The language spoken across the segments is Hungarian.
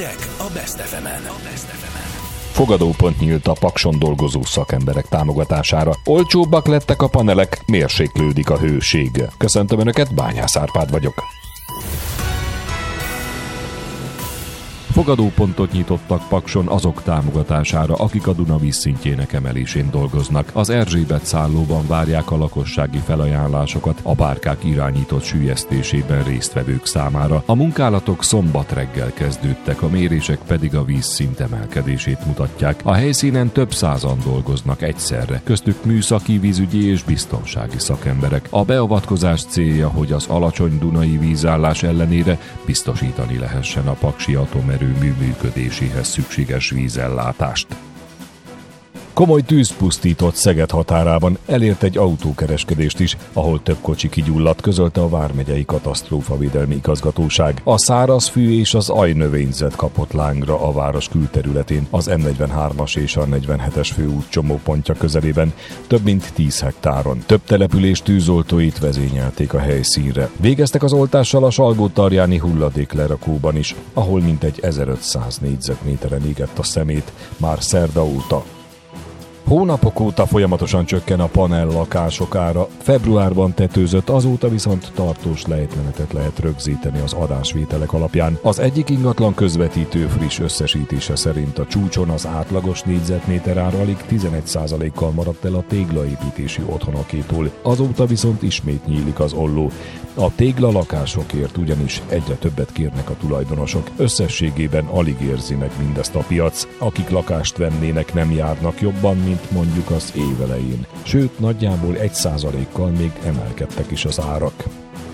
Hírek a Best FM-en. Fogadópont nyílt a Pakson dolgozó szakemberek támogatására. Olcsóbbak lettek a panelek, mérséklődik a hőség. Köszöntöm Önöket, Bányász Árpád vagyok. Fogadópontot nyitottak Pakson azok támogatására, akik a Duna vízszintjének emelésén dolgoznak. Az Erzsébet szállóban várják a lakossági felajánlásokat a bárkák irányított süllyesztésében résztvevők számára. A munkálatok szombat reggel kezdődtek, a mérések pedig a vízszint emelkedését mutatják. A helyszínen több százan dolgoznak egyszerre, köztük műszaki, vízügyi és biztonsági szakemberek. A beavatkozás célja, hogy az alacsony dunai vízállás ellenére biztosítani lehessen a paksi atomerőmű működéséhez szükséges vízellátást. Komoly tűz pusztított Szeged határában, elért egy autókereskedést is, ahol több kocsi kigyulladt, közölte a Vármegyei Katasztrófavédelmi Igazgatóság. A szárazfű és az ajnövényzet kapott lángra a város külterületén, az M43-as és a 47-es főút csomópontja közelében, több mint 10 hektáron. Több település tűzoltóit vezényelték a helyszínre. Végeztek az oltással a Salgótarjáni hulladéklerakóban is, ahol mintegy 1500 négyzetméteren égett a szemét már szerda óta. Hónapok óta folyamatosan csökken a panel lakások ára. Februárban tetőzött, azóta viszont tartós lejtmenetet lehet rögzíteni az adásvételek alapján. Az egyik ingatlan közvetítő friss összesítése szerint a csúcson az átlagos négyzetméter ára alig 11%-kal maradt el a téglaépítési otthonokétól. Azóta viszont ismét nyílik az olló. A tégla lakásokért ugyanis egyre többet kérnek a tulajdonosok. Összességében alig érzi meg mindezt a piac. Akik lakást vennének, nem járnak jobban, mint mondjuk az év elején. Sőt, nagyjából 1%-kal még emelkedtek is az árak.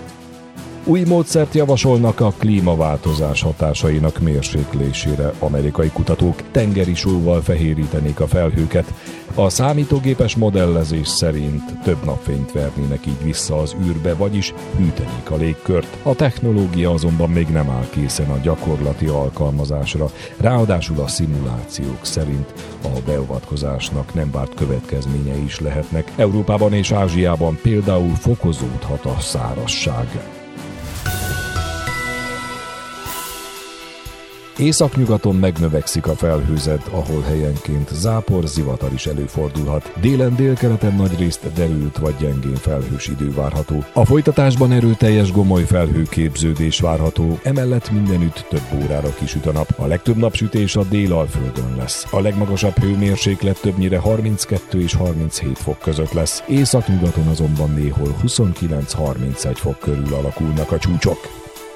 Új módszert javasolnak a klímaváltozás hatásainak mérséklésére. Amerikai kutatók tengeri sóval fehérítenék a felhőket. A számítógépes modellezés szerint több napfényt vernének így vissza az űrbe, vagyis hűtenék a légkört. A technológia azonban még nem áll készen a gyakorlati alkalmazásra. Ráadásul a szimulációk szerint a beavatkozásnak nem várt következményei is lehetnek. Európában és Ázsiában például fokozódhat a szárazság. Északnyugaton megnövekszik a felhőzet, ahol helyenként zápor, zivatar is előfordulhat. Délen, délkeleten nagyrészt derült vagy gyengén felhős idő várható. A folytatásban erőteljes gomoly felhőképződés várható, emellett mindenütt több órára kisüt a nap. A legtöbb napsütés a Délalföldön lesz. A legmagasabb hőmérséklet többnyire 32 és 37 fok között lesz. Északnyugaton azonban néhol 29-31 fok körül alakulnak a csúcsok.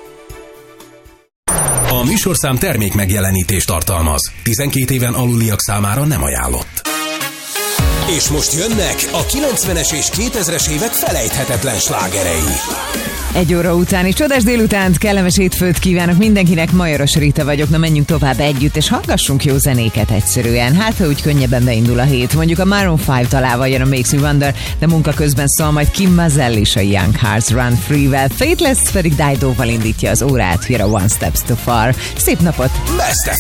A műsorszám termék megjelenítést tartalmaz. 12 éven aluliak számára nem ajánlott. És most jönnek a 90-es és 2000-es évek felejthetetlen slágerei. 1 óra utáni csodás délutánt, kellemes hétfőt kívánok mindenkinek, Majoros Rita vagyok, na menjünk tovább együtt, és hallgassunk jó zenéket egyszerűen. Hát, ha úgy könnyebben beindul a hét, mondjuk a Maroon 5 találva jön a Makes Me Wonder, de munka közben szól majd Kim Mazel is a Young Hearts Run Free-vel, Fateless pedig Dido-val indítja az órát, here a One Steps Too Far. Szép napot! Best